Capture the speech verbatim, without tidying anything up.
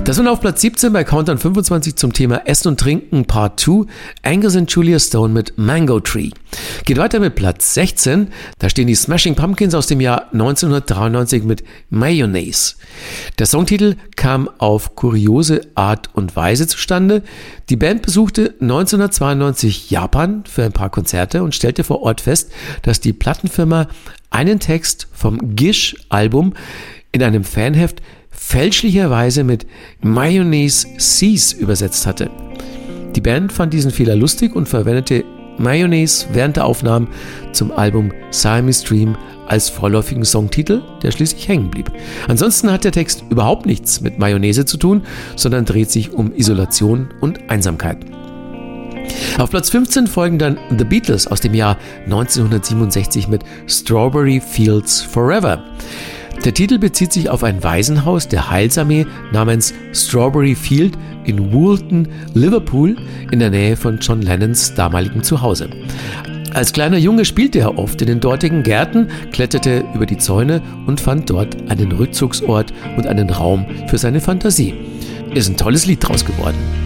Das nun auf Platz siebzehn bei Countdown fünfundzwanzig zum Thema Essen und Trinken Part zwei, Angus und Julia Stone mit Mango Tree. Geht weiter mit Platz sechzehn, da stehen die Smashing Pumpkins aus dem Jahr neunzehnhundertdreiundneunzig mit Mayonnaise. Der Songtitel kam auf kuriose Art und Weise zustande. Die Band besuchte neunzehnhundertzweiundneunzig Japan für ein paar Konzerte und stellte vor Ort fest, dass die Plattenfirma einen Text vom Gish-Album in einem Fanheft fälschlicherweise mit Mayonnaise Seas übersetzt hatte. Die Band fand diesen Fehler lustig und verwendete Mayonnaise während der Aufnahmen zum Album Siamese Dream als vorläufigen Songtitel, der schließlich hängen blieb. Ansonsten hat der Text überhaupt nichts mit Mayonnaise zu tun, sondern dreht sich um Isolation und Einsamkeit. Auf Platz fünfzehn folgen dann The Beatles aus dem Jahr neunzehnhundertsiebenundsechzig mit Strawberry Fields Forever. Der Titel bezieht sich auf ein Waisenhaus der Heilsarmee namens Strawberry Field in Woolton, Liverpool, in der Nähe von John Lennons damaligem Zuhause. Als kleiner Junge spielte er oft in den dortigen Gärten, kletterte über die Zäune und fand dort einen Rückzugsort und einen Raum für seine Fantasie. Ist ein tolles Lied draus geworden.